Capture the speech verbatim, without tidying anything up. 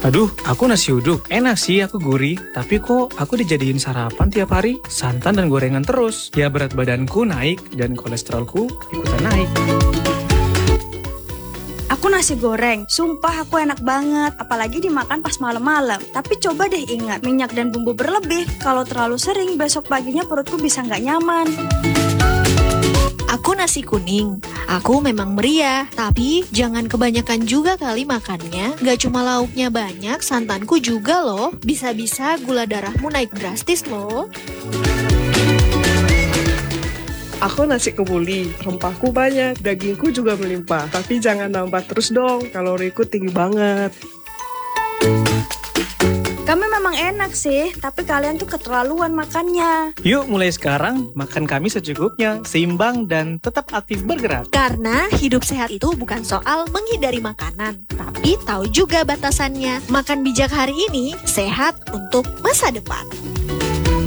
Aduh, aku nasi uduk. Enak sih, aku gurih. Tapi kok aku dijadiin sarapan tiap hari? Santan dan gorengan terus. Ya berat badanku naik dan kolesterolku ikutan naik. Aku nasi goreng, sumpah aku enak banget, apalagi dimakan pas malam-malam. Tapi coba deh ingat, minyak dan bumbu berlebih. Kalau terlalu sering, besok paginya perutku bisa nggak nyaman. Aku nasi kuning. Aku memang meriah, tapi jangan kebanyakan juga kali makannya. Gak cuma lauknya banyak, santanku juga loh. Bisa-bisa gula darahmu naik drastis loh. Aku nasi kebuli, rempahku banyak, dagingku juga melimpah. Tapi jangan nambah terus dong, kaloriku tinggi banget. Kami memang enak sih, tapi kalian tuh keterlaluan makannya. Yuk mulai sekarang, makan kami secukupnya, seimbang dan tetap aktif bergerak. Karena hidup sehat itu bukan soal menghindari makanan, tapi tahu juga batasannya. Makan bijak hari ini, sehat untuk masa depan.